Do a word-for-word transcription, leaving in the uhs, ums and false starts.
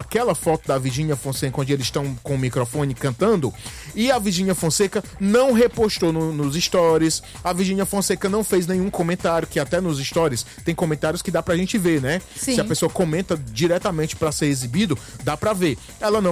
aquela foto da Virgínia Fonseca onde eles estão com o microfone cantando, e a Virgínia Fonseca não repostou no, nos stories, a Virgínia Fonseca não fez nenhum comentário, que até nos stories tem comentários que dá pra gente ver, né? Sim. Se a pessoa comenta diretamente pra ser exibido, dá pra ver. Ela não